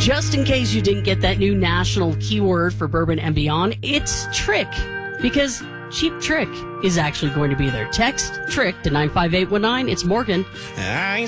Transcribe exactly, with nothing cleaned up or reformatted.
Just in case you didn't get that new national keyword for bourbon and beyond, it's trick. Because Cheap Trick is actually going to be there. Text TRICK to nine five eight one nine. It's Morgan. I